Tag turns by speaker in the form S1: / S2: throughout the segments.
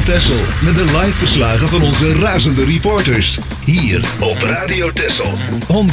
S1: Texel met de live verslagen van onze razende reporters. Hier op Radio Texel 106.1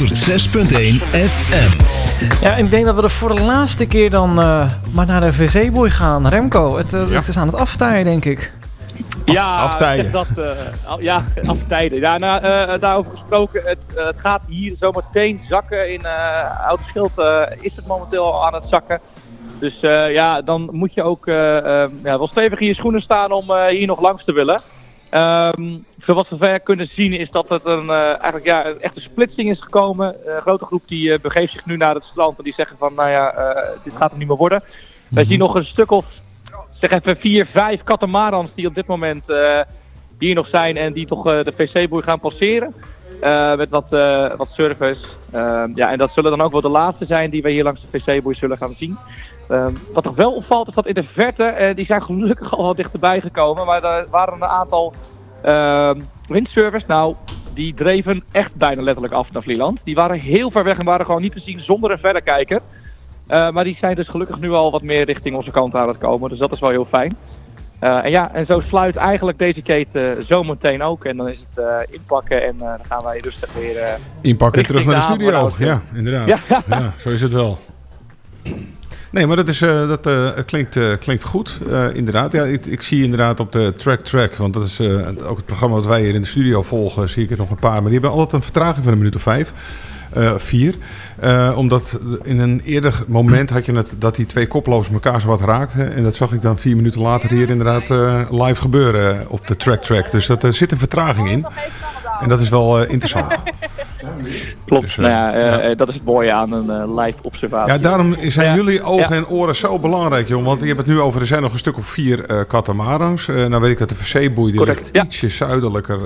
S1: FM.
S2: Ja, en ik denk dat we er voor de laatste keer dan maar naar de VC-boy gaan. Remco, het is aan het aftijden, denk ik.
S3: Aftijden. Aftijden. Ja, daarover gesproken, het gaat hier zometeen zakken. In Oud-Schild is het momenteel al aan het zakken. Dus dan moet je ook wel stevig in je schoenen staan om hier nog langs te willen. Voor wat we ver kunnen zien is dat het een echte splitsing is gekomen. Een grote groep die begeeft zich nu naar het strand en die zeggen van dit gaat er niet meer worden. Wij zien nog een stuk of zeg even 4, 5 katamarans die op dit moment hier nog zijn en die toch de VC-boei gaan passeren. Met wat surfers. En dat zullen dan ook wel de laatste zijn die we hier langs de VC-boei zullen gaan zien. Wat nog wel opvalt is dat in de verte, die zijn gelukkig al wat dichterbij gekomen, maar er waren een aantal windsurfers, die dreven echt bijna letterlijk af naar Vlieland. Die waren heel ver weg en waren gewoon niet te zien zonder een verrekijker. Maar die zijn dus gelukkig nu al wat meer richting onze kant aan het komen, dus dat is wel heel fijn. En zo sluit eigenlijk deze keten zometeen ook. En dan is het inpakken en dan gaan wij rustig weer
S4: inpakken en terug naar de studio. Ja, inderdaad. Ja, zo is het wel. Nee, maar dat klinkt goed, inderdaad. Ja, ik zie inderdaad op de Track, want dat is ook het programma wat wij hier in de studio volgen, zie ik er nog een paar. Maar die hebben altijd een vertraging van een minuut of 5. 4. Omdat in een eerder moment had je het dat die twee koplopers elkaar zo wat raakten. En dat zag ik dan 4 minuten later hier inderdaad live gebeuren op de Track. Dus er zit een vertraging in. En dat is wel interessant.
S3: Klopt,
S4: dus,
S3: dat is het mooie aan een live observatie.
S4: Ja, daarom zijn jullie ogen en oren zo belangrijk, jongen. Want je hebt het nu over, er zijn nog een stuk of 4 katamarans. Nou weet ik dat de VC-boei die ligt ietsje zuidelijker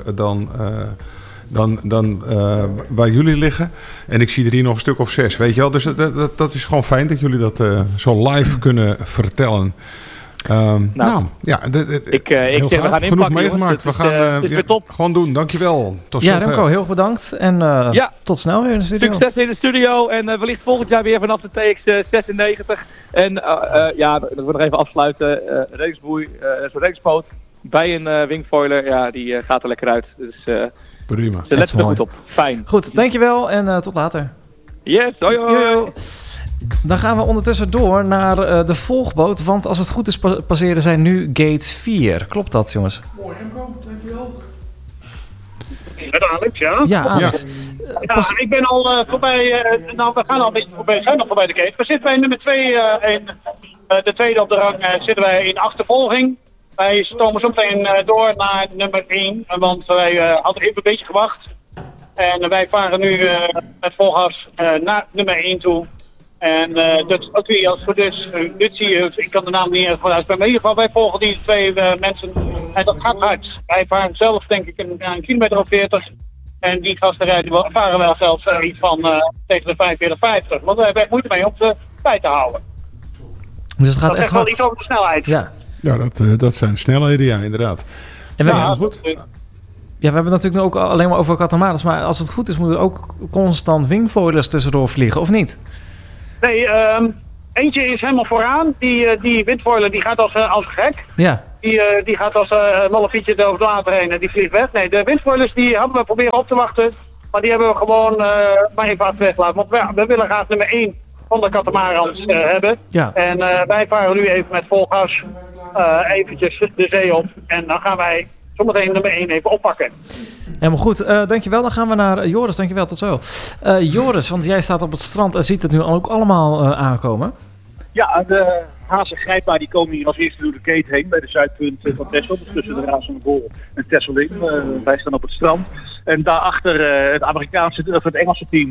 S4: dan waar jullie liggen. En ik zie er hier nog een stuk of 6, weet je wel. Dus dat is gewoon fijn dat jullie dat zo live kunnen vertellen.
S3: Ik zeg, we gaan
S4: genoeg meegemaakt. We gaan
S3: weer top.
S4: Gewoon doen. Dankjewel. Tot
S2: zover. Remco, heel erg bedankt. En tot snel weer in de studio.
S3: Succes in de studio. En wellicht volgend jaar weer vanaf de TX96. En dat we nog even afsluiten. Reeksboei, zo'n reekspoot bij een wingfoiler. Die gaat er lekker uit. Dus
S4: prima.
S3: Ze let er goed op. Fijn.
S2: Goed, dankjewel en tot later.
S3: Yes, hoi.
S2: Dan gaan we ondertussen door naar de volgboot. Want als het goed is passeren zij nu gate 4. Klopt dat, jongens?
S5: Mooi, Remco. Dankjewel. Met Alex, ja?
S2: Ja, Alex.
S5: Ik ben al voorbij. We gaan al een beetje voorbij. We zijn nog voorbij de gate. We zitten bij nummer 2. De tweede op de rang zitten wij in achtervolging. Wij stomen zo meteen door naar nummer 1. Want wij hadden even een beetje gewacht. En wij varen nu met vol gas naar nummer 1 toe. En dat is ook weer als het goed is. Dit zie je, ik kan de naam niet even vooruit. Maar in ieder geval, wij volgen die 2 mensen. En dat gaat hard. Wij varen zelf denk ik een kilometer of 40. En die gasten varen wel zelfs iets van tegen de 45, 50. Want we hebben echt moeite mee om ze bij te houden.
S2: Dus het gaat echt
S5: wel iets over de snelheid.
S4: Ja, dat zijn snelheden, ja, inderdaad.
S2: En we hebben natuurlijk nu ook alleen maar over katamarans. Maar als het goed is, moeten er ook constant wingfoilers tussendoor vliegen, of niet?
S5: Nee, eentje is helemaal vooraan. Die windfoiler die gaat als gek.
S2: Ja.
S5: Die gaat als een mallefietje over het water heen en die vliegt weg. Nee, de windfoilers die hebben we proberen op te wachten. Maar die hebben we gewoon maar even achter weggelaten. Want we willen graag nummer 1 van de katamarans hebben. Ja. En wij varen nu even met vol gas eventjes de zee op. En dan gaan wij zometeen nummer 1 even oppakken.
S2: Helemaal goed, dankjewel. Dan gaan we naar Joris, dankjewel, tot zo. Joris, want jij staat op het strand en ziet het nu ook allemaal aankomen.
S6: Ja, de hazen grijpbaar die komen hier als eerste door de keten heen bij de zuidpunt van Texel. Dus tussen de Raas van de Bol en Texel in. Wij staan op het strand. En daarachter het Amerikaanse of het Engelse team,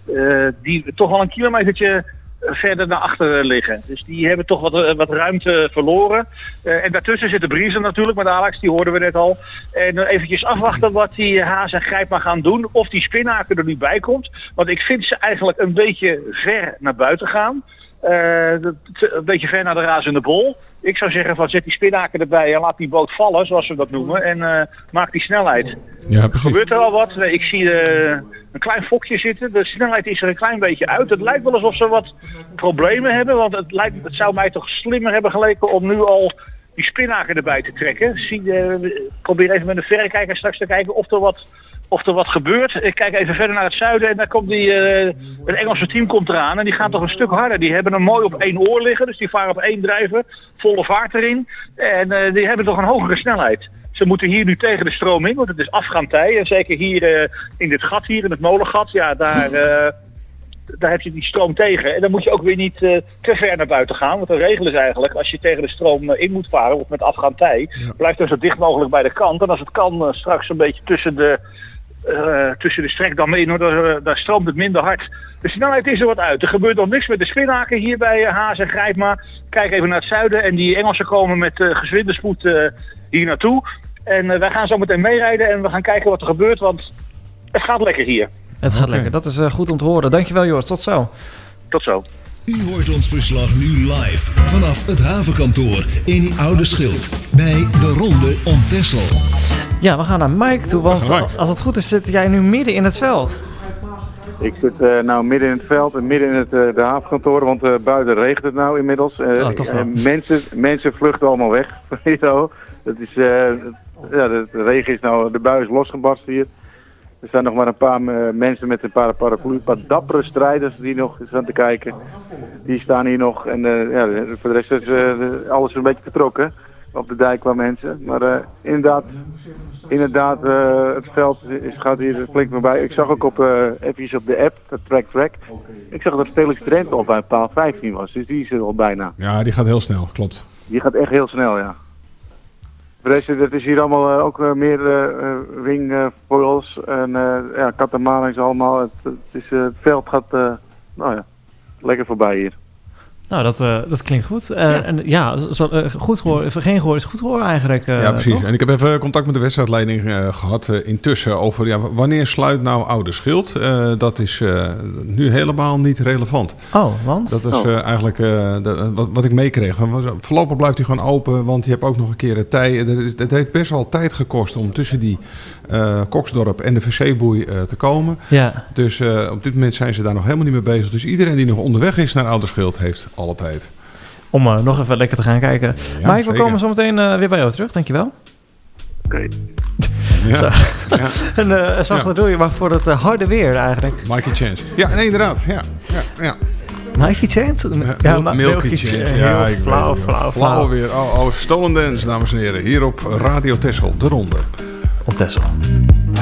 S6: die toch wel een kilometertje verder naar achter liggen. Dus die hebben toch wat ruimte verloren. En daartussen zit de Briezen natuurlijk met Alex, die hoorden we net al. En eventjes afwachten wat die Haas en Grijpma gaan doen. Of die Spinnaker er nu bij komt. Want ik vind ze eigenlijk een beetje ver naar buiten gaan. Een beetje ver naar de Raas en de Bol. Ik zou zeggen van zet die Spinnaker erbij en laat die boot vallen, zoals we dat noemen. En maak die snelheid. Ja, precies. Gebeurt er al wat? Ik zie een klein fokje zitten. De snelheid is er een klein beetje uit. Het lijkt wel alsof ze wat problemen hebben. Want het zou mij toch slimmer hebben geleken om nu al die spinnaker erbij te trekken. Probeer even met een verrekijker straks te kijken of er wat gebeurt. Ik kijk even verder naar het zuiden en daar komt het Engelse team komt eraan en die gaan toch een stuk harder. Die hebben hem mooi op 1 oor liggen, dus die varen op 1 drijven, volle vaart erin. En die hebben toch een hogere snelheid. Ze moeten hier nu tegen de stroom in, want het is afgaantij. En zeker hier in dit gat hier, in het molengat, ja, daar heb je die stroom tegen. En dan moet je ook weer niet te ver naar buiten gaan. Want de regel is eigenlijk, als je tegen de stroom in moet varen, of met afgaantij, blijf dan zo dicht mogelijk bij de kant. En als het kan, straks een beetje tussen de strekdammen in, daar stroomt het minder hard. De snelheid is er wat uit. Er gebeurt nog niks met de spinnaker hier bij Haas en Grijpma. Kijk even naar het zuiden en die Engelsen komen met gezwinde spoed hier naartoe. En wij gaan zo meteen meerijden en we gaan kijken wat er gebeurt, want het gaat lekker hier.
S2: Het gaat lekker, dat is goed om te horen. Dankjewel Joris, tot zo.
S6: Tot zo.
S1: U hoort ons verslag nu live vanaf het havenkantoor in Oude Schild bij de Ronde om Texel.
S2: Ja, we gaan naar Mike toe, want als het goed is zit jij nu midden in het veld.
S7: Ik zit nou midden in het veld en midden in de havenkantoor, want buiten regent het nou inmiddels. Mensen vluchten allemaal weg. Dat is, de regen is nou, de bui is losgebarsten hier. Er zijn nog maar een paar mensen met een paar paraplu, een paar dappere strijders die nog staan te kijken. Die staan hier nog en voor de rest is alles een beetje vertrokken op de dijk qua mensen. Maar inderdaad het veld gaat hier flink voorbij. Ik zag ook even op de app, de track. Ik zag dat Felix Drenthe al bij paal 15 was, dus die is er al bijna.
S4: Ja, die gaat heel snel, klopt.
S7: Die gaat echt heel snel, ja. Het is hier allemaal ook meer wingfoils en katamarans allemaal. Het veld gaat lekker voorbij hier.
S2: Nou, dat klinkt goed. En goed gehoor, geen gehoor is goed gehoor eigenlijk.
S4: Ja, precies.
S2: Toch?
S4: En ik heb even contact met de wedstrijdleiding gehad intussen over wanneer sluit nou Oude Schild. Dat is nu helemaal niet relevant.
S2: Oh, want?
S4: Dat is eigenlijk wat ik meekreeg. Voorlopig blijft hij gewoon open, want je hebt ook nog een keer het tij. Het heeft best wel tijd gekost om tussen die Koksdorp en de VC-boei te komen. Ja. Dus op dit moment zijn ze daar nog helemaal niet mee bezig. Dus iedereen die nog onderweg is naar Oude Schild heeft alle tijd.
S2: Om nog even lekker te gaan kijken. Ja, Mike, we komen zo meteen weer bij jou terug. Dankjewel.
S7: Oké.
S4: Ja.
S2: En zacht doe je maar voor het harde weer eigenlijk.
S4: Mikey Chance. Ja, nee, inderdaad. Ja.
S2: Mikey Chance?
S4: Milky Chance. Ja, ik flauw weer. Oh, Stolen Dance, dames en heren. Hier op Radio Texel, de Ronde.
S2: Op Texel.